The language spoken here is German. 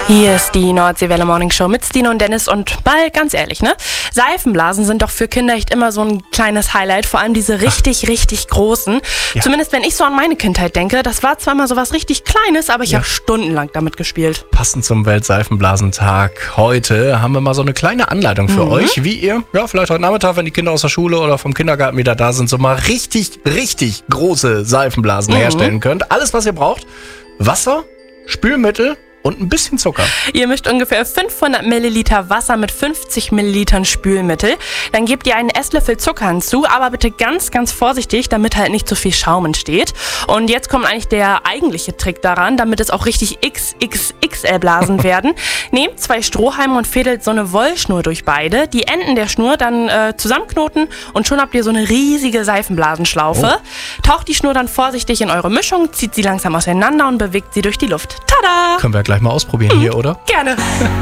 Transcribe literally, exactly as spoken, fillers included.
Hier ist die Nordseewelle Morning Show mit Stine und Dennis und mal ganz ehrlich, ne? Seifenblasen sind doch für Kinder echt immer so ein kleines Highlight, vor allem diese richtig, richtig großen. Ja. Zumindest wenn ich so an meine Kindheit denke, das war zwar mal so was richtig Kleines, aber ich Ja. habe stundenlang damit gespielt. Passend zum Weltseifenblasentag heute haben wir mal so eine kleine Anleitung für euch, wie ihr, ja, vielleicht heute Nachmittag, wenn die Kinder aus der Schule oder vom Kindergarten wieder da sind, so mal richtig, richtig große Seifenblasen herstellen könnt. Alles, was ihr braucht: Wasser, Spülmittel und ein bisschen Zucker. Ihr mischt ungefähr fünfhundert Milliliter Wasser mit fünfzig Millilitern Spülmittel. Dann gebt ihr einen Esslöffel Zucker hinzu, aber bitte ganz, ganz vorsichtig, damit halt nicht zu viel Schaum entsteht. Und jetzt kommt eigentlich der eigentliche Trick daran, damit es auch richtig X X X L Blasen werden. Nehmt zwei Strohhalme und fädelt so eine Wollschnur durch beide. Die Enden der Schnur dann äh, zusammenknoten und schon habt ihr so eine riesige Seifenblasenschlaufe. Oh. Taucht die Schnur dann vorsichtig in eure Mischung, zieht sie langsam auseinander und bewegt sie durch die Luft. Tada! Können wir gleich mal ausprobieren hier, oder? Gerne!